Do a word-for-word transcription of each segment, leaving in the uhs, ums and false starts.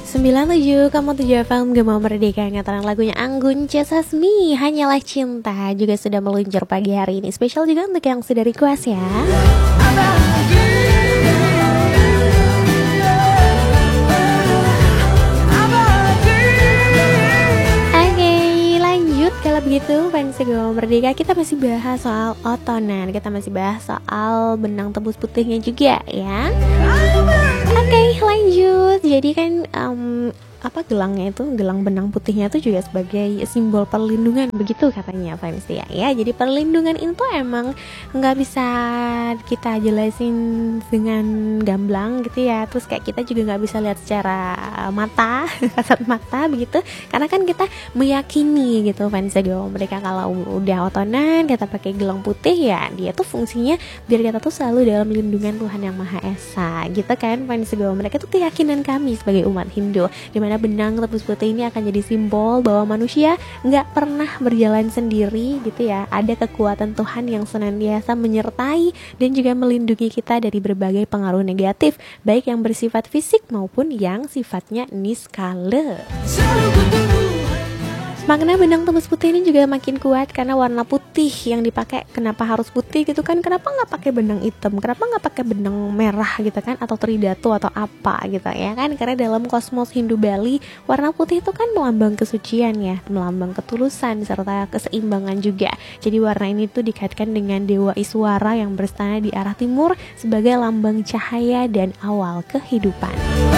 sembilan puluh tujuh koma tujuh F M Gema Merdeka, ngatakan lagunya Anggun C. Sasmi, Hanyalah Cinta juga sudah meluncur pagi hari ini. Spesial juga untuk yang sudah request ya. Oke, lanjut kalau begitu fans Gema Merdeka, kita masih bahas soal otonan, kita masih bahas soal benang tembus putihnya juga ya. Oke, okay, lanjut. Jadi kan um, apa gelangnya itu, gelang benang putihnya itu juga sebagai simbol perlindungan, begitu katanya fans ya. Ya, jadi perlindungan itu emang nggak bisa kita jelasin dengan gamblang gitu ya. Terus kayak kita juga nggak bisa lihat secara mata, kasat mata begitu. Karena kan kita meyakini gitu fans ya, mereka kalau udah otonan kita pakai gelang putih ya, dia tuh fungsinya biar kita tuh selalu dalam lindungan Tuhan Yang Maha Esa gitu kan fans ya. Mereka tuh keyakinan kami sebagai umat Hindu, dimana benang tembus putih ini akan jadi simbol bahwa manusia nggak pernah berjalan sendiri gitu ya. Ada kekuatan Tuhan yang senantiasa menyertai dan juga melindungi kita dari berbagai pengaruh negatif, baik yang bersifat fisik maupun yang sifatnya niskala. Makna benang tembus putih ini juga makin kuat karena warna putih yang dipakai. Kenapa harus putih gitu kan? Kenapa nggak pakai benang hitam? Kenapa nggak pakai benang merah gitu kan? Atau tridatu atau apa gitu ya kan? Karena dalam kosmos Hindu Bali, warna putih itu kan melambang kesucian ya, melambang ketulusan serta keseimbangan juga. Jadi warna ini tuh dikaitkan dengan Dewa Iswara yang berstana di arah timur sebagai lambang cahaya dan awal kehidupan.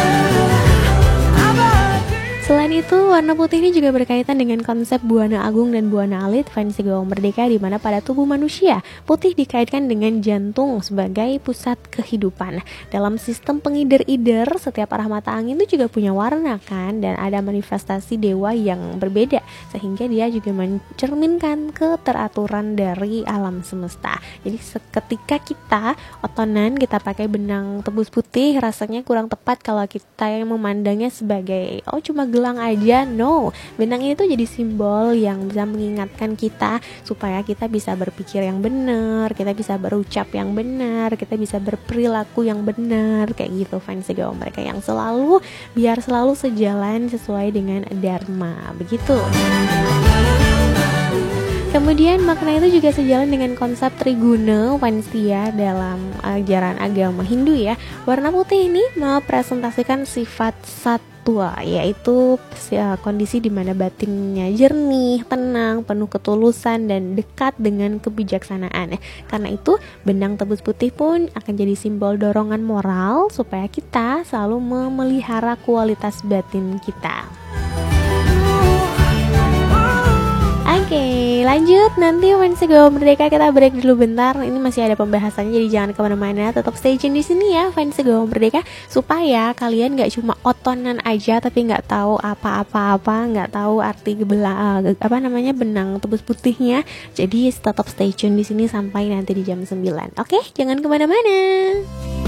Selain itu, warna putih ini juga berkaitan dengan konsep Buana Agung dan Buana Alit fans Gema Merdeka, di mana pada tubuh manusia putih dikaitkan dengan jantung sebagai pusat kehidupan. Dalam sistem pengider-ider, setiap arah mata angin itu juga punya warna kan, dan ada manifestasi dewa yang berbeda sehingga dia juga mencerminkan keteraturan dari alam semesta. Jadi ketika kita otonan kita pakai benang tembus putih, rasanya kurang tepat kalau kita yang memandangnya sebagai oh cuma gelang aja. No, benang ini tuh jadi simbol yang bisa mengingatkan kita supaya kita bisa berpikir yang benar, kita bisa berucap yang benar, kita bisa berperilaku yang benar, kayak gitu fans Gema mereka yang selalu biar selalu sejalan sesuai dengan dharma, begitu. Kemudian makna itu juga sejalan dengan konsep triguna Vansya dalam ajaran agama Hindu ya. Warna putih ini merepresentasikan sifat satwa, yaitu kondisi di mana batinnya jernih, tenang, penuh ketulusan dan dekat dengan kebijaksanaan. Karena itu benang tembus putih pun akan jadi simbol dorongan moral supaya kita selalu memelihara kualitas batin kita. Oke, lanjut. Nanti fans Gema Merdeka kita break dulu bentar. Ini masih ada pembahasannya, jadi jangan kemana-mana. Tetap stay tune di sini ya fans Gema Merdeka, supaya kalian nggak cuma otonan aja tapi nggak tahu apa-apa-apa, nggak tahu arti belah apa namanya benang tembus putihnya. Jadi tetap stay tune di sini sampai nanti di jam sembilan. Oke, jangan kemana-mana.